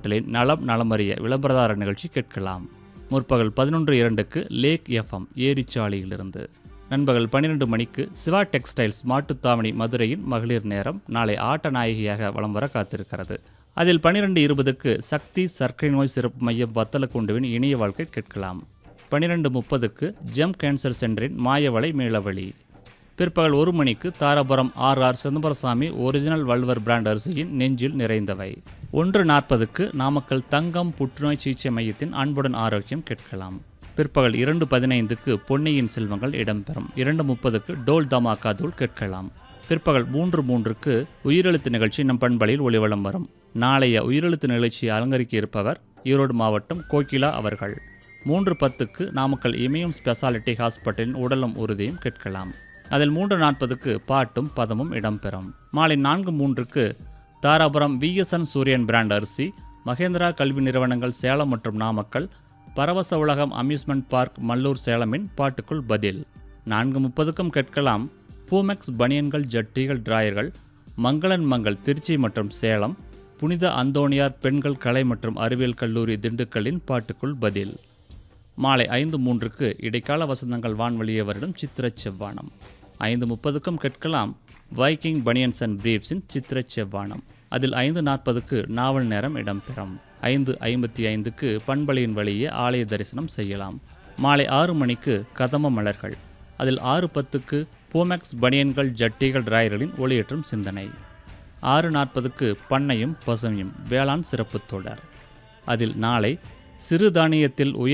அறக்கட்டளையின் நலம் நலமறிய விளம்பரதார நிகழ்ச்சி கேட்கலாம். முற்பகல் 11:02க்கு லேக் எஃப்எம் ஏரிச்சாலையிலிருந்து. நண்பகல் 12 மணிக்கு சிவா டெக்ஸ்டைல்ஸ் மாட்டுத்தாவணி மதுரையின் மகளிர் நேரம் நாளை ஆட்ட நாயகியாக வலம் வர காத்திருக்கிறது. அதில் 12:20க்கு சக்தி சர்க்கரை நோய் சிறப்பு மையம் வத்தலக்குண்டுவின் இணைய வாழ்க்கை கேட்கலாம். 12:30க்கு ஜெம் கேன்சர் சென்டரின் மாயவளை மேலவழி. பிற்பகல் 1 மணிக்கு Dharapuram R Chidambarasamy original Valluvar brand அரிசியின் நெஞ்சில் நிறைந்தவை. 1:40க்கு நாமக்கல் தங்கம் புற்றுநோய் சிகிச்சை மையத்தின் அன்புடன் ஆரோக்கியம் கேட்கலாம். பிற்பகல் 2:15க்கு பொன்னியின் செல்வங்கள் இடம்பெறும். 2:30க்கு டோல் தமாக்கா தூள் கேட்கலாம். பிற்பகல் 3:03க்கு உயிரெழுத்து நிகழ்ச்சி நம் பண்பலையில் ஒளிவலம் வரும். நாளைய உயிரெழுத்து நிகழ்ச்சியை அலங்கரிக்க இருப்பவர் ஈரோடு மாவட்டம் கோகிலா அவர்கள். 3:10க்கு நாமக்கல் இமயம் ஸ்பெஷாலிட்டி ஹாஸ்பிட்டலின் உடலும் உறுதியும் கேட்கலாம். அதில் 3:40க்கு பாட்டும் பதமும் இடம்பெறும். மாலை 4:03க்கு தாராபுரம் விஎஸ்என் சூரியன் பிராண்ட் அரிசி, மகேந்திரா கல்வி நிறுவனங்கள் சேலம் மற்றும் நாமக்கல், பரவச உலகம் அம்யூஸ்மெண்ட் பார்க் மல்லூர் சேலமின் பாட்டுக்குள் பதில். 4:30க்கும் கேட்கலாம் பூமெக்ஸ் பனியன்கள் ஜட்டிகள் டிராயர்கள், மங்களன் மங்கள் திருச்சி மற்றும் சேலம், புனித அந்தோணியார் பெண்கள் கலை மற்றும் அறிவியல் கல்லூரி திண்டுக்கல்லின் பாட்டுக்குள் பதில். மாலை 5:03க்கு இடைக்கால வசந்தங்கள் வான்வழியே வருடம் சித்திர செவ்வானம். 5:30க்கும் கேட்கலாம் வைக்கிங் பனியன்ஸ் அண்ட் பிரீவ்ஸின் சித்திர செவ்வானம். அதில் 5:40க்கு நாவல் நேரம் இடம்பெறும். 5:55க்கு பண்பலையின் வழியே ஆலய தரிசனம் செய்யலாம். மாலை 6 மணிக்கு கதம்ப மலர்கள். அதில் 6:10க்கு பூமெக்ஸ் பனியன்கள் ஜட்டிகள் டிராயர்களின் ஒளியேற்றும் சிந்தனை. 6:40க்கு பண்ணையும் பசுமையும் வேளாண் சிறப்பு தொடர். அதில் நாளை சிறுதானியத்தில்